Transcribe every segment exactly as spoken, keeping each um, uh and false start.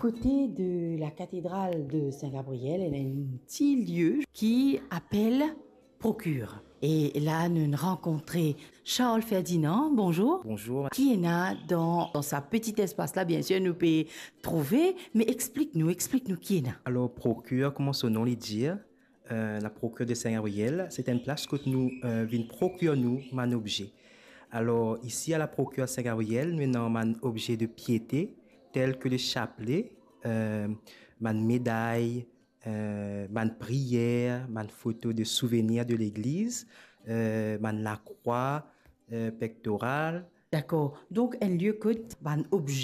côté de la cathédrale de Saint-Gabriel, il y a un petit lieu qui appelle Procure. Et là, nous rencontrons Charles Ferdinand, bonjour. Bonjour. Qui est là dans, dans sa petit espace là, bien sûr, nous pouvons trouver, mais explique-nous, explique-nous qui est là. Alors, Procure, comment son nom le dit, euh, la Procure de Saint-Gabriel, c'est une place que nous euh, venons procurer nous un objet. Alors, ici à la Procure Saint-Gabriel, nous avons un objet de piété, tel que le chapelet, euh, une médaille, euh, une prière, une photo de souvenir de l'église, euh, une la croix euh, pectorale. D'accord. Donc, un lieu que un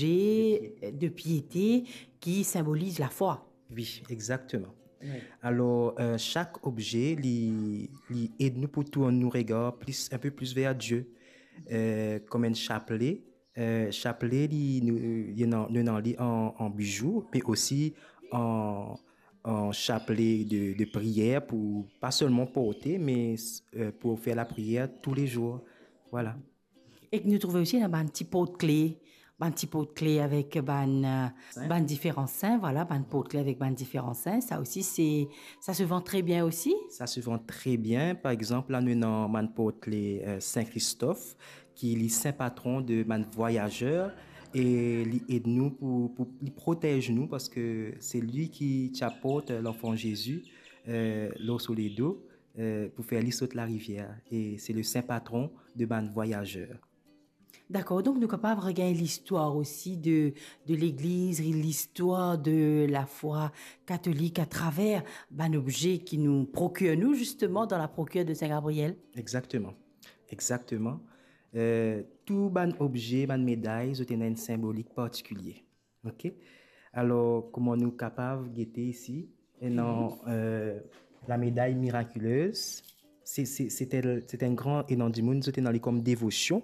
objet de piété. de piété qui symbolise la foi. Oui, exactement. Oui. Alors, euh, chaque objet li, li aide nous pour tourner nos regards plus, un peu plus vers Dieu. Euh, comme un chapelet. Euh, chapelet, li, nous, nous, nous, nous, en, en bijoux, mais aussi en, en chapelet de, de prière pour pas seulement porter, mais euh, pour faire la prière tous les jours. Voilà. Et que nous trouvons aussi un petit pot de clé, un petit pot de clé avec ben, ben différents saints, voilà, un pot de clé avec ben différents saints. Ça aussi, c'est, ça se vend très bien aussi. Ça se vend très bien. Par exemple, là, nous avons un pot de clé euh, Saint-Christophe, qui est le saint patron de man voyageurs et il aide nous pour, pour il protège nous parce que c'est lui qui apporte l'enfant Jésus euh, l'eau sous les dos euh, pour faire l'histoire de la rivière et c'est le saint patron de man voyageurs. D'accord, donc nous sommes capables de regarder l'histoire aussi de, de l'Église, l'histoire de la foi catholique à travers un objet qui nous procure, nous, justement, dans la procure de Saint-Gabriel. Exactement, exactement. Euh, tout ban objet, ban médaille, ils ont une symbolique particulier. Ok? Alors, comment nous capables de guetter ici? Et non, euh, la médaille miraculeuse, c'est, c'est, c'était, c'est un grand énorme du monde, c'était dans les comme dévotion.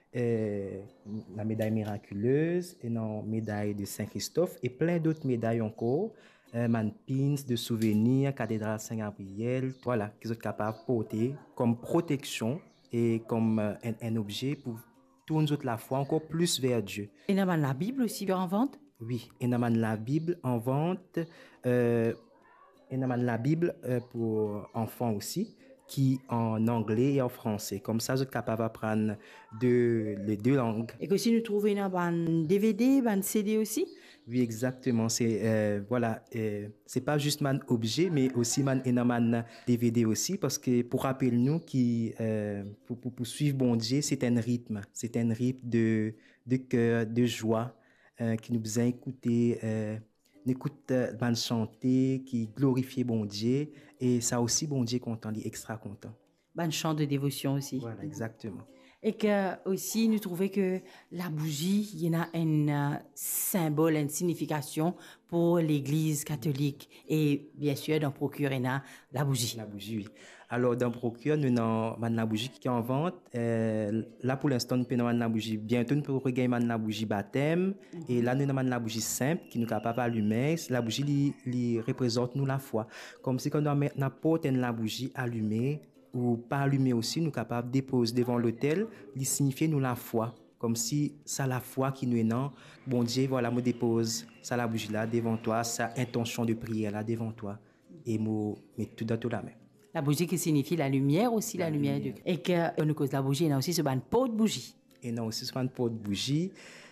Euh, la médaille miraculeuse, et non, médaille de Saint-Christophe, et plein d'autres médailles encore. Euh, man pins de souvenirs, cathédrale Saint-Gabriel, voilà, qu'ils sont capables de porter comme protection et comme euh, un, un objet pour tourner la foi encore plus vers Dieu. Et nous avons la Bible aussi en vente? Oui, et nous avons la Bible en vente, euh, et nous avons la Bible euh, pour enfants aussi, qui en anglais et en français. Comme ça, vous êtes capable d'apprendre de, les deux langues. Et que si nous trouvons un D V D, un C D aussi? Oui, exactement. C'est euh, voilà, euh, c'est pas juste un objet, mais aussi man un D V D aussi, parce que pour rappeler nous qui euh, pour, pour, pour suivre bon Dieu, c'est un rythme, c'est un rythme de de cœur, de joie euh, qui nous a écouté. Euh, N'écoute euh, chanter qui glorifie bon Dieu et ça aussi bon Dieu content, il est extra content. Ben chant de dévotion aussi. Voilà, exactement. Et que aussi nous trouvons que la bougie, il y a un uh, symbole, une signification pour l'Église catholique et bien sûr dans Procure la bougie. La bougie, oui. Alors dans Procure nous avons la bougie qui est en vente. Euh, là pour l'instant nous avons la bougie. Bientôt nous pourrons regagner la bougie baptême mm-hmm. Et là nous avons la bougie simple qui nous capable d'allumer. La bougie li, li représente nous la foi. Comme si quand nous avons n'importe la bougie allumée ou pas allumé aussi, nous sommes capables de déposer devant l'autel, il signifie nous la foi. Comme si c'est la foi qui nous est non. Bon Dieu, voilà, me dépose ça la bougie là devant toi, sa intention de prière là devant toi. Et me mets tout dans tout la main. La bougie qui signifie la lumière aussi, la, la lumière. lumière. Du... Et que nous cause la bougie, il y a aussi ce ban pot de bougie. Et non, aussi ce ban pot de bougie.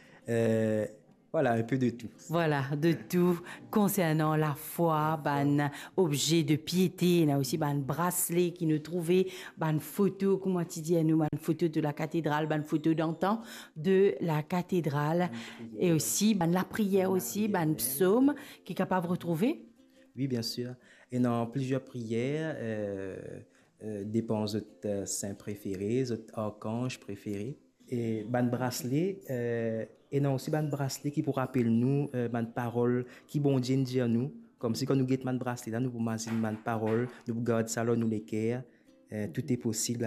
Euh, Voilà, un peu de tout. Voilà, de tout concernant la foi, ban objet de piété, il y a aussi ban bracelet qui nous trouvait, ban photo, comment tu dis à nous, ban photo de la cathédrale, ban photo d'antan de la cathédrale, et aussi ban la prière aussi, ban psaume qui est capable de retrouver. Oui, bien sûr. Et dans plusieurs prières, euh, euh, dépend de votre saint préféré, votre archange préféré. Et ban bracelet, euh, et non aussi ban bracelet qui pour rappeler nous, euh, ban parole qui bon Dieu dit à nous, comme si quand nous guettons ban bracelet là, nous pouvons imaginer ban parole, nous gardons ça là nous les cœurs, euh, tout est possible.